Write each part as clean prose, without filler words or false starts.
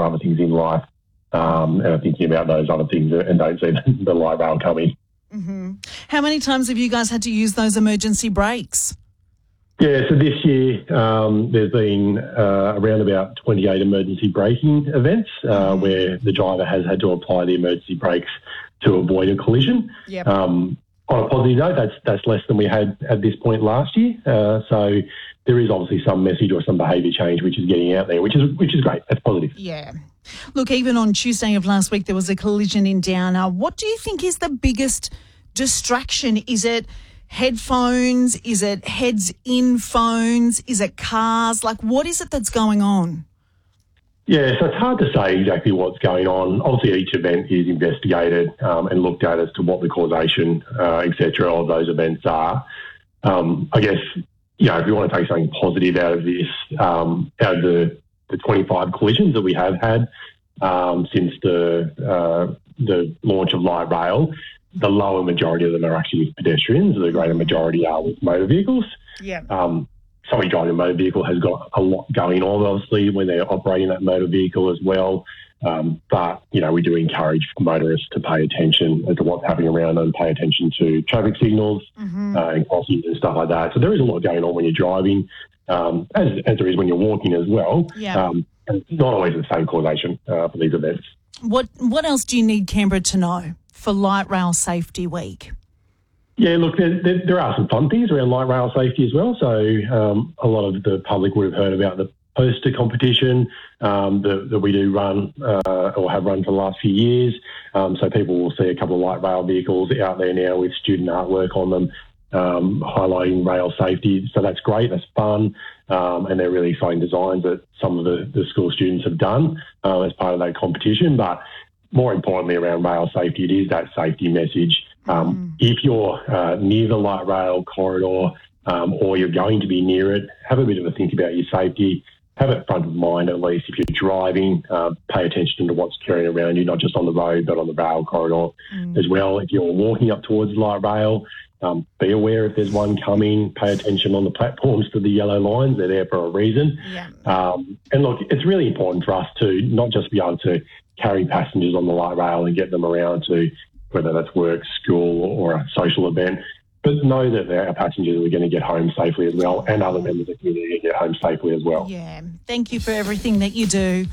for other things in life and are thinking about those other things and don't see the light rail coming. Mm-hmm. How many times have you guys had to use those emergency brakes? Yeah, so this year there's been around about 28 emergency braking events where the driver has had to apply the emergency brakes to avoid a collision. Yep. On a positive note, that's less than we had at this point last year. So there is obviously some message or some behaviour change which is getting out there, which is great. That's positive. Yeah. Look, even on Tuesday of last week, there was a collision in Downer. What do you think is the biggest distraction? Is it headphones? Is it heads in phones? Is it cars? Like, what is it that's going on? Yeah, so it's hard to say exactly what's going on. Obviously, each event is investigated and looked at as to what the causation, et cetera, of those events are. I guess, if you want to take something positive out of this, out of the 25 collisions that we have had since the launch of light rail, the lower majority of them are actually with pedestrians. The greater majority are with motor vehicles. Yeah. Somebody driving a motor vehicle has got a lot going on, obviously, when they're operating that motor vehicle as well. But, we do encourage motorists to pay attention as to what's happening around them, pay attention to traffic signals and crossings and stuff like that. So there is a lot going on when you're driving, as there is when you're walking as well. Yeah. Not always the same causation for these events. What else do you need Canberra to know for Light Rail Safety Week? Yeah, look, there are some fun things around light rail safety as well. So a lot of the public would have heard about the poster competition that we do run or have run for the last few years. So people will see a couple of light rail vehicles out there now with student artwork on them, highlighting rail safety. So that's great, that's fun, and they're really exciting designs that some of the school students have done as part of that competition. But more importantly around rail safety, it is that safety message. If you're near the light rail corridor or you're going to be near it, have a bit of a think about your safety. Have it front of mind at least. If you're driving, pay attention to what's occurring around you, not just on the road but on the rail corridor as well. If you're walking up towards the light rail, be aware if there's one coming. Pay attention on the platforms to the yellow lines. They're there for a reason. Yeah. And look, it's really important for us to not just be able to carry passengers on the light rail and get them around to whether that's work, school or a social event, but know that our passengers are going to get home safely as well and other members of the community get home safely as well. Yeah. Thank you for everything that you do.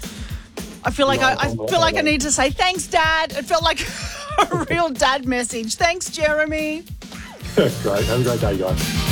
I feel like I need to say thanks, Dad. It felt like a real dad message. Thanks, Jeremy. Great. Have a great day, guys.